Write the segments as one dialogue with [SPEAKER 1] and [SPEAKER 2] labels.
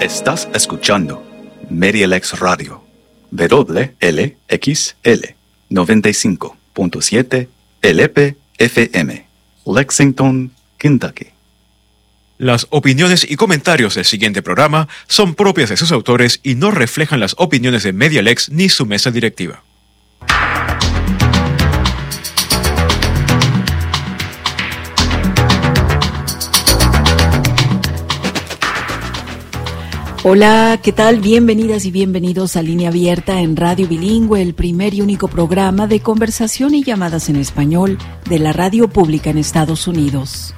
[SPEAKER 1] Estás escuchando MediaLex Radio, WLXL 95.7 LP-FM, Lexington, Kentucky.
[SPEAKER 2] Las opiniones y comentarios del siguiente programa son propias de sus autores y no reflejan las opiniones de MediaLex ni su mesa directiva.
[SPEAKER 3] Hola, ¿qué tal? Bienvenidas y bienvenidos a Línea Abierta en Radio Bilingüe, el primer y único programa de conversación y llamadas en español de la radio pública en Estados Unidos.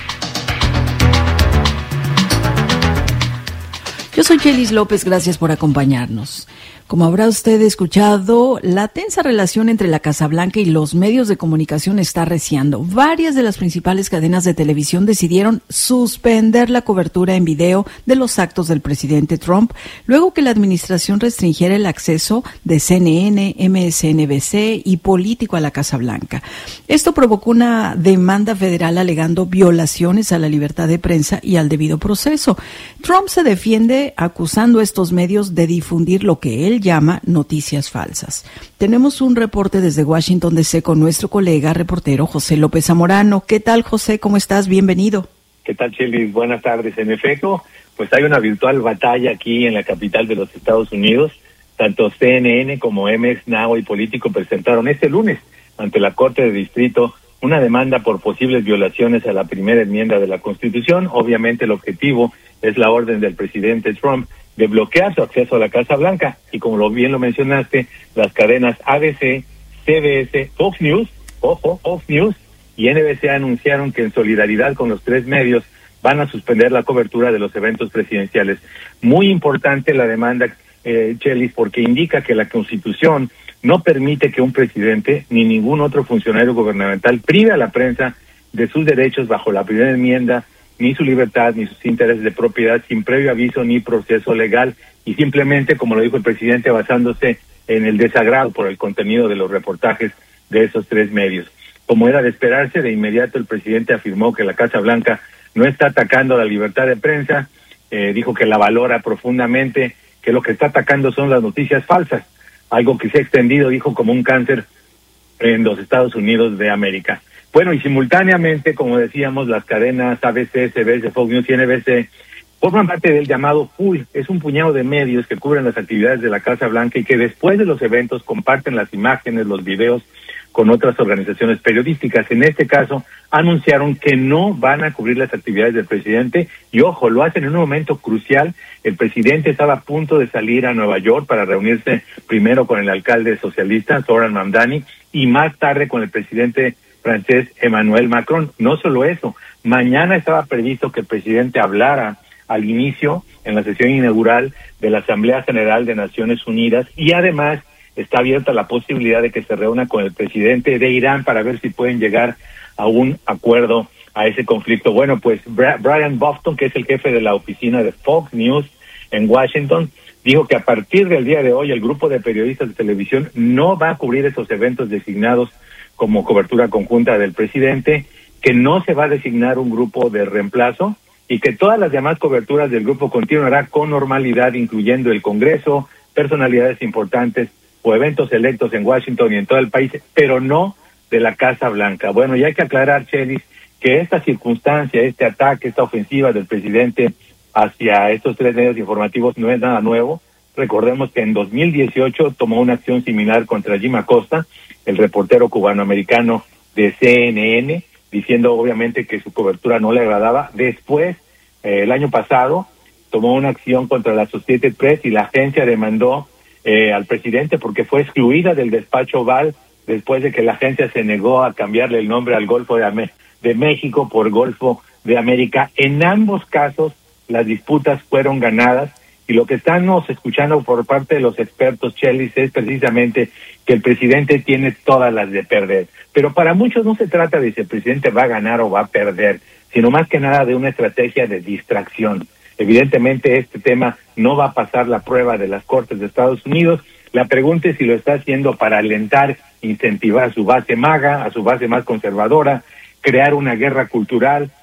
[SPEAKER 3] Yo soy Chelis López, gracias por acompañarnos. Como habrá usted escuchado, la tensa relación entre la Casa Blanca y los medios de comunicación está arreciando. Varias de las principales cadenas de televisión decidieron suspender la cobertura en video de los actos del presidente Trump, luego que la administración restringiera el acceso de CNN, MSNBC y Político a la Casa Blanca. Esto provocó una demanda federal alegando violaciones a la libertad de prensa y al debido proceso. Trump se defiende acusando a estos medios de difundir lo que él llama noticias falsas. Tenemos un reporte desde Washington DC con nuestro colega reportero José López Zamorano. ¿Qué tal, José? ¿Cómo estás? Bienvenido.
[SPEAKER 4] ¿Qué tal, Chelis? Buenas tardes. En efecto, pues hay una virtual batalla aquí en la capital de los Estados Unidos. Tanto CNN como MS Now y Político presentaron este lunes ante la Corte de Distrito una demanda por posibles violaciones a la primera enmienda de la Constitución. Obviamente el objetivo es la orden del presidente Trump de bloquear su acceso a la Casa Blanca. Y como bien lo mencionaste, las cadenas ABC, CBS, Fox News y NBC anunciaron que en solidaridad con los tres medios van a suspender la cobertura de los eventos presidenciales. Muy importante la demanda, Chelis, porque indica que la Constitución no permite que un presidente ni ningún otro funcionario gubernamental prive a la prensa de sus derechos bajo la primera enmienda, ni su libertad, ni sus intereses de propiedad, sin previo aviso ni proceso legal, y simplemente, como lo dijo el presidente, basándose en el desagrado por el contenido de los reportajes de esos tres medios. Como era de esperarse, de inmediato el presidente afirmó que la Casa Blanca no está atacando la libertad de prensa, dijo que la valora profundamente, que lo que está atacando son las noticias falsas, algo que se ha extendido, dijo, como un cáncer en los Estados Unidos de América. Bueno, y simultáneamente, como decíamos, las cadenas ABC, CBS, Fox News y NBC forman parte del llamado PUL. Es un puñado de medios que cubren las actividades de la Casa Blanca y que después de los eventos comparten las imágenes, los videos con otras organizaciones periodísticas. En este caso, anunciaron que no van a cubrir las actividades del presidente y, ojo, lo hacen en un momento crucial. El presidente estaba a punto de salir a Nueva York para reunirse primero con el alcalde socialista, Zoran Mamdani, y más tarde con el presidente francés Emmanuel Macron. No solo eso, mañana estaba previsto que el presidente hablara al inicio, en la sesión inaugural de la Asamblea General de Naciones Unidas, y además está abierta la posibilidad de que se reúna con el presidente de Irán para ver si pueden llegar a un acuerdo a ese conflicto. Bueno, pues Brian Bufton, que es el jefe de la oficina de Fox News en Washington, dijo que a partir del día de hoy el grupo de periodistas de televisión no va a cubrir esos eventos designados como cobertura conjunta del presidente, que no se va a designar un grupo de reemplazo y que todas las demás coberturas del grupo continuará con normalidad, incluyendo el Congreso, personalidades importantes o eventos electos en Washington y en todo el país, pero no de la Casa Blanca. Bueno, y hay que aclarar, Chelis, que esta circunstancia, este ataque, esta ofensiva del presidente hacia estos tres medios informativos no es nada nuevo. Recordemos que en 2018 tomó una acción similar contra Jim Acosta, el reportero cubanoamericano de CNN, diciendo obviamente que su cobertura no le agradaba. Después, el año pasado, tomó una acción contra la Associated Press y la agencia demandó al presidente porque fue excluida del despacho Oval después de que la agencia se negó a cambiarle el nombre al Golfo de México por Golfo de América. En ambos casos, las disputas fueron ganadas. Y lo que estamos escuchando por parte de los expertos, Chelis, es precisamente que el presidente tiene todas las de perder. Pero para muchos no se trata de si el presidente va a ganar o va a perder, sino más que nada de una estrategia de distracción. Evidentemente este tema no va a pasar la prueba de las Cortes de Estados Unidos. La pregunta es si lo está haciendo para alentar, incentivar a su base MAGA, a su base más conservadora, crear una guerra cultural